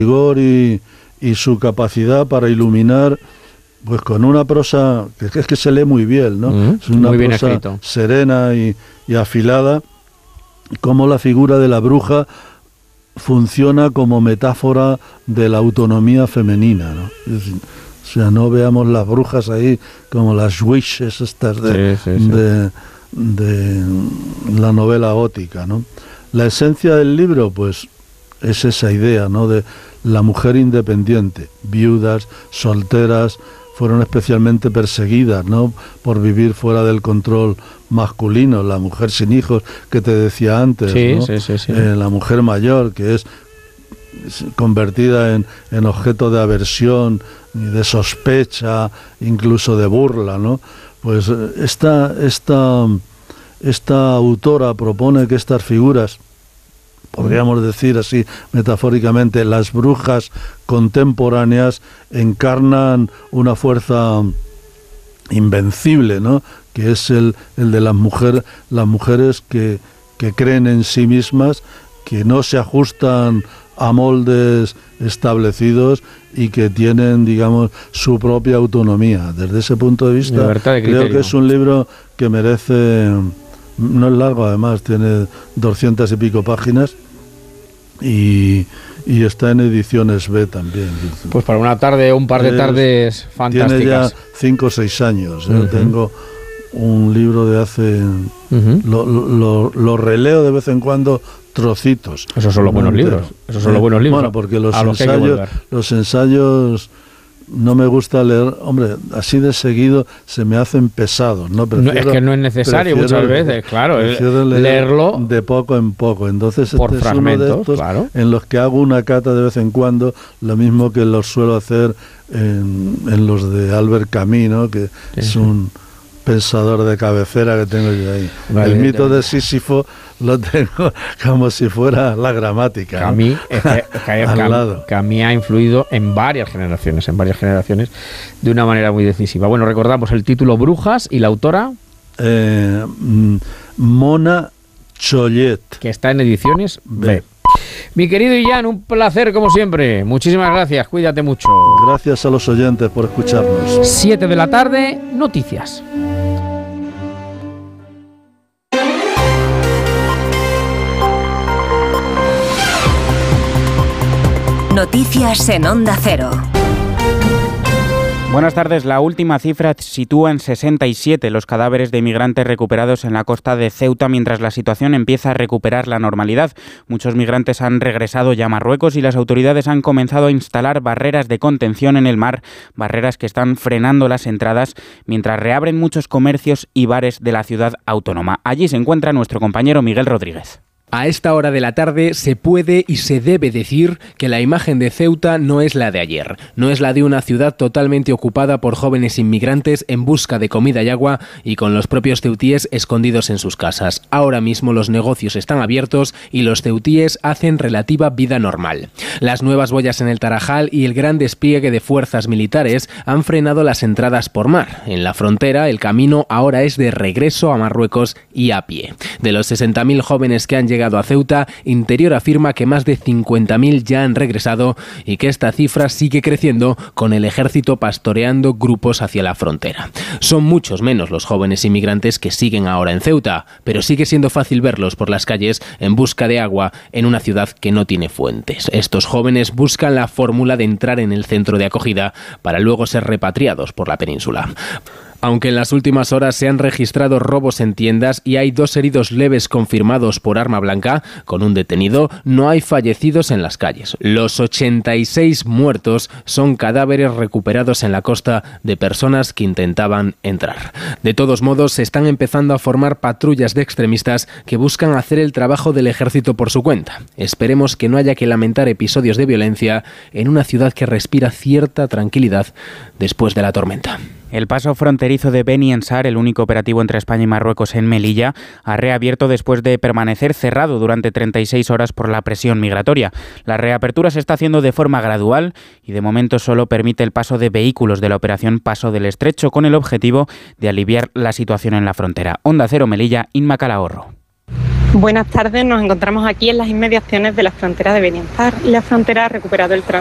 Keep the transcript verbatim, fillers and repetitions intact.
vigor y, y su capacidad para iluminar, pues con una prosa que es que se lee muy bien, ¿no? Mm, es una muy bien prosa escrito. serena y, y afilada, como la figura de la bruja funciona como metáfora de la autonomía femenina, ¿no? Es decir, o sea, no veamos las brujas ahí como las witches estas de, sí, sí, sí. de, de la novela gótica, ¿no? La esencia del libro, pues, es esa idea, ¿no? De la mujer independiente, viudas, solteras, fueron especialmente perseguidas, ¿no? Por vivir fuera del control masculino, la mujer sin hijos que te decía antes, sí, ¿no? sí, sí, sí. Eh, la mujer mayor que es convertida en, en objeto de aversión y de sospecha, incluso de burla, ¿no? Pues esta, esta, esta autora propone que estas figuras, podríamos decir así metafóricamente, las brujas contemporáneas encarnan una fuerza invencible, ¿no? Que es el, el de las mujeres, las mujeres que, que creen en sí mismas, que no se ajustan a moldes establecidos y que tienen, digamos, su propia autonomía. Desde ese punto de vista, de creo que es un libro que merece... No es largo, además, tiene doscientas y pico páginas y, y está en ediciones B también. Pues para una tarde o un par de es, tardes fantásticas. Tiene ya cinco o seis años. ¿eh? Uh-huh. Tengo un libro de hace... Uh-huh. Lo, lo, lo releo de vez en cuando, trocitos. Esos son los buenos entero. libros. Esos son los buenos libros. Bueno, porque los a los ensayos, los ensayos no me gusta leer, hombre, así de seguido se me hacen pesados, ¿no? Prefiero, no es que no es necesario muchas veces, claro, leer leerlo de poco en poco. Entonces por este fragmentos, es uno de estos claro. en los que hago una cata de vez en cuando, lo mismo que los suelo hacer en, en los de Albert Camus, ¿no? Que sí, es un pensador de cabecera que tengo yo ahí. Vale, el mito de Sísifo lo tengo como si fuera la gramática, ¿no? Camus, es que, es que al Camus, lado. Camus ha influido en varias generaciones, en varias generaciones de una manera muy decisiva. Bueno, recordamos el título Brujas y la autora eh, Mona Chollet, que está en ediciones B. B. Mi querido Illán, un placer como siempre. Muchísimas gracias, cuídate mucho. Gracias a los oyentes por escucharnos. siete de la tarde, noticias. Noticias en Onda Cero. Buenas tardes. La última cifra sitúa en sesenta y siete los cadáveres de inmigrantes recuperados en la costa de Ceuta mientras la situación empieza a recuperar la normalidad. Muchos migrantes han regresado ya a Marruecos y las autoridades han comenzado a instalar barreras de contención en el mar, barreras que están frenando las entradas mientras reabren muchos comercios y bares de la ciudad autónoma. Allí se encuentra nuestro compañero Miguel Rodríguez. A esta hora de la tarde se puede y se debe decir que la imagen de Ceuta no es la de ayer. No es la de una ciudad totalmente ocupada por jóvenes inmigrantes en busca de comida y agua y con los propios ceutíes escondidos en sus casas. Ahora mismo los negocios están abiertos y los ceutíes hacen relativa vida normal. Las nuevas boyas en el Tarajal y el gran despliegue de fuerzas militares han frenado las entradas por mar. En la frontera el camino ahora es de regreso a Marruecos y a pie. De los sesenta mil jóvenes que han llegado a Ceuta, Interior afirma que más de cincuenta mil ya han regresado y que esta cifra sigue creciendo con el ejército pastoreando grupos hacia la frontera. Son muchos menos los jóvenes inmigrantes que siguen ahora en Ceuta, pero sigue siendo fácil verlos por las calles en busca de agua en una ciudad que no tiene fuentes. Estos jóvenes buscan la fórmula de entrar en el centro de acogida para luego ser repatriados por la península. Aunque en las últimas horas se han registrado robos en tiendas y hay dos heridos leves confirmados por arma blanca, con un detenido, no hay fallecidos en las calles. Los ochenta y seis muertos son cadáveres recuperados en la costa de personas que intentaban entrar. De todos modos, se están empezando a formar patrullas de extremistas que buscan hacer el trabajo del ejército por su cuenta. Esperemos que no haya que lamentar episodios de violencia en una ciudad que respira cierta tranquilidad después de la tormenta. El paso fronterizo de Beni Ensar, el único operativo entre España y Marruecos en Melilla, ha reabierto después de permanecer cerrado durante treinta y seis horas por la presión migratoria. La reapertura se está haciendo de forma gradual y de momento solo permite el paso de vehículos de la operación Paso del Estrecho con el objetivo de aliviar la situación en la frontera. Onda Cero Melilla, Inma Calahorro. Buenas tardes, nos encontramos aquí en las inmediaciones de la frontera de Beniastar. La frontera ha recuperado el tránsito